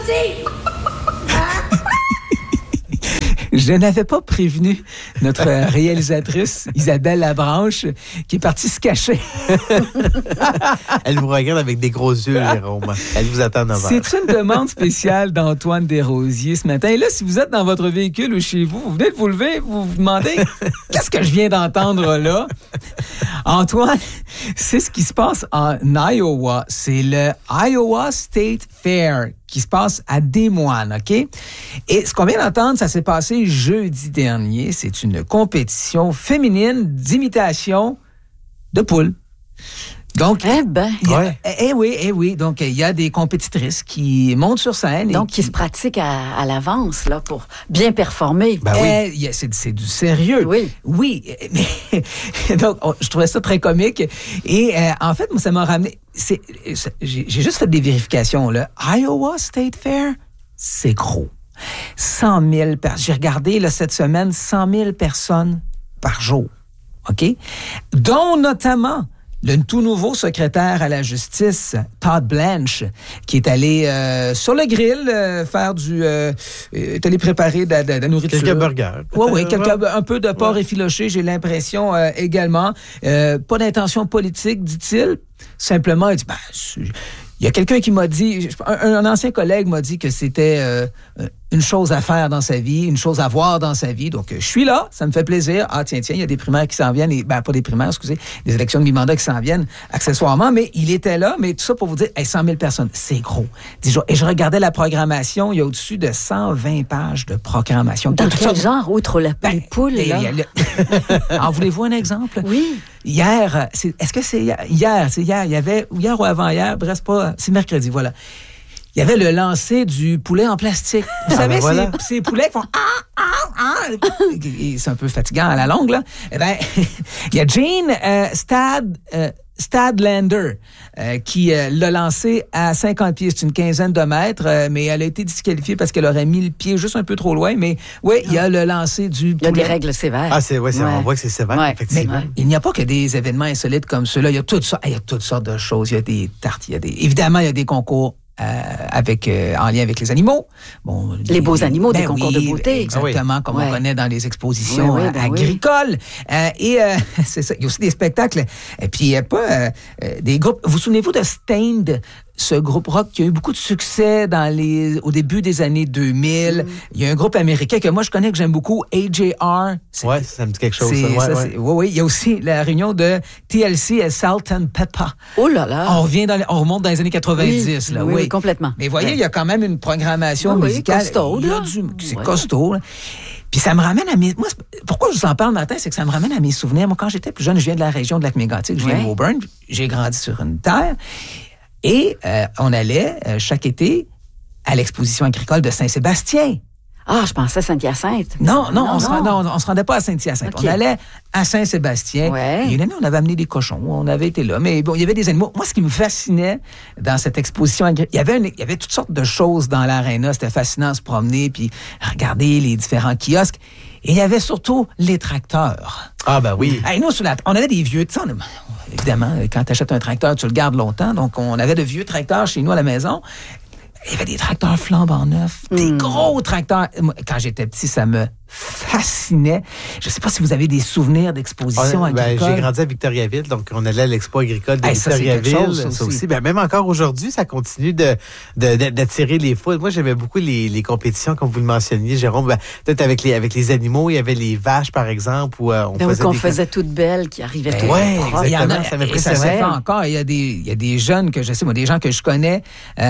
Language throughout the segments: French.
ici! Je n'avais pas prévenu notre réalisatrice, Isabelle Labranche, qui est partie se cacher. Elle vous regarde avec des gros yeux, Jérôme. Elle vous attend en C'est une demande spéciale d'Antoine Desrosiers ce matin. Et là, si vous êtes dans votre véhicule ou chez vous, vous venez de vous lever, vous vous demandez qu'est-ce que je viens d'entendre là? Antoine, c'est ce qui se passe en Iowa. C'est le Iowa State Fair qui se passe à Des Moines, OK? Et ce qu'on vient d'entendre, ça s'est passé jeudi dernier. C'est une compétition féminine d'imitation de poules. Donc, oui. Donc, il y a des compétitrices qui montent sur scène. Donc, qui se pratiquent à l'avance, là, pour bien performer. Ben oui. C'est du sérieux. Oui. Mais, donc, je trouvais ça très comique. Et en fait, moi, ça m'a ramené... J'ai juste fait des vérifications, là. Iowa State Fair, c'est gros. 100 000 personnes. J'ai regardé, là, cette semaine, 100 000 personnes par jour. OK? Dont, notamment... le tout nouveau secrétaire à la justice, Todd Blanche, qui est allé sur le grill faire est allé préparer de la nourriture. Quelques burgers. Oui, un peu de porc effiloché, j'ai l'impression également. Pas d'intention politique, dit-il. Simplement, il dit, il y a quelqu'un qui m'a dit, un ancien collègue m'a dit que c'était une chose à faire dans sa vie, une chose à voir dans sa vie. Donc, je suis là, ça me fait plaisir. Ah, tiens, il y a des primaires qui s'en viennent, pas des primaires, excusez, des élections de mi-mandat qui s'en viennent accessoirement, mais il était là, mais tout ça pour vous dire, 100 000 personnes, c'est gros. Et je regardais la programmation, il y a au-dessus de 120 pages de programmation. Dans quel genre, outre les poules, là? En voulez-vous un exemple? Oui. Hier, est-ce que c'est hier? Hier, il y avait, hier ou avant-hier, bref, c'est mercredi, voilà. Il y avait le lancer du poulet en plastique. Vous savez, ces poulets qui font et c'est un peu fatigant à la longue, là. Eh bien, il y a Jane Stadlander qui l'a lancé à 50 pieds. C'est une quinzaine de mètres, mais elle a été disqualifiée parce qu'elle aurait mis le pied juste un peu trop loin. Mais oui, il y a le lancer du poulet. Il y a des règles sévères. Ah, on voit que c'est sévère, effectivement. Mais il n'y a pas que des événements insolites comme ceux-là. Il y a toutes sortes de choses. Il y a des tartes, évidemment, il y a des concours en lien avec les animaux. Bon, les beaux animaux, des concours de beauté. Exactement, comme on connaît dans les expositions agricoles. C'est ça. Il y a aussi des spectacles. Et puis, il n'y a pas des groupes. Vous souvenez-vous de Staind, ce groupe rock qui a eu beaucoup de succès au début des années 2000. Il y a un groupe américain que moi, je connais, que j'aime beaucoup, AJR. Oui, ça me dit quelque chose. Oui. Il y a aussi la réunion de TLC et Salt and Pepper. Oh là là! On remonte dans les années 90. Oui, complètement. Mais voyez, il y a quand même une programmation musicale. C'est costaud. Puis ça me ramène à mes... Moi, pourquoi je vous en parle matin, c'est que ça me ramène à mes souvenirs. Moi, quand j'étais plus jeune, je viens de la région de Lac-Mégantic, je viens d'Auburn. J'ai grandi sur une terre. Et on allait chaque été à l'exposition agricole de Saint-Sébastien. Ah, je pensais à Saint-Hyacinthe. Non, on se rendait pas à Saint-Hyacinthe. Okay. On allait à Saint-Sébastien. Ouais. Et une année, on avait amené des cochons. On avait été là. Mais bon, il y avait des animaux. Moi, ce qui me fascinait dans cette exposition agricole, il y avait toutes sortes de choses dans l'aréna. C'était fascinant de se promener puis regarder les différents kiosques. Et il y avait surtout les tracteurs. Ah, ben oui. Hey, nous, on avait des vieux... Évidemment, quand tu achètes un tracteur, tu le gardes longtemps. Donc, on avait de vieux tracteurs chez nous à la maison. Il y avait des tracteurs flambant neufs, des gros tracteurs. Moi, quand j'étais petit, ça me fascinait. Je ne sais pas si vous avez des souvenirs d'exposition agricole. J'ai grandi à Victoriaville, donc on allait à l'expo agricole de Victoriaville. Ça aussi. Même encore aujourd'hui, ça continue d'attirer les foules. Moi, j'aimais beaucoup les compétitions, comme vous le mentionniez, Jérôme. Peut-être avec les animaux, il y avait les vaches, par exemple, où on faisait toutes belles, qui arrivaient toutes belles. Exactement, ça m'impressionnait. Ça se fait encore. Il y a des jeunes que je sais, moi, des gens que je connais,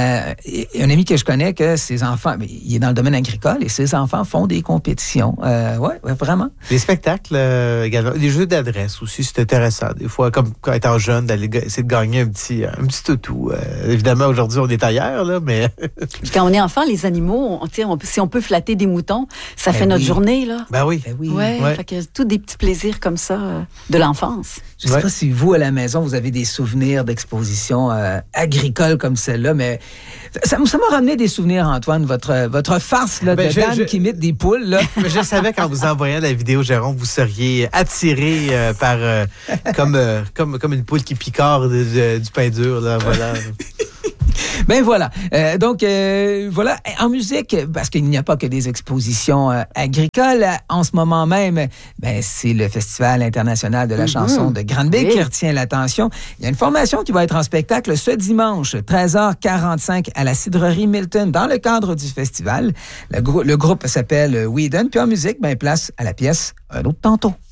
un ami que je connais, que ses enfants, il est dans le domaine agricole et ses enfants font des compétitions. Oui, vraiment. Les spectacles également. Les jeux d'adresse aussi, c'est intéressant. Des fois, comme quand étant jeune, d'aller essayer de gagner un petit toutou. Évidemment, aujourd'hui, on est ailleurs, là, mais... Puis quand on est enfant, les animaux, si on peut flatter des moutons, ça fait notre journée, là. Ben oui. Fait que tous des petits plaisirs comme ça de l'enfance. Je ne sais pas si vous, à la maison, vous avez des souvenirs d'expositions agricoles comme celle-là, mais ça m'a ramené des souvenirs, Antoine, votre farce là, de Dan qui imite des poules. Là. Je savais qu'en vous envoyant la vidéo, Jérôme, vous seriez attiré par comme une poule qui picore du pain dur. Là, voilà. Ben voilà. Donc, voilà. En musique, parce qu'il n'y a pas que des expositions agricoles, en ce moment même, ben, c'est le Festival international de la chanson de Granby qui retient l'attention. Il y a une formation qui va être en spectacle ce dimanche, 13h45, à la Cidrerie Milton, dans le cadre du festival. Le groupe s'appelle Whedon. Puis en musique, ben, place à la pièce Un autre tantôt.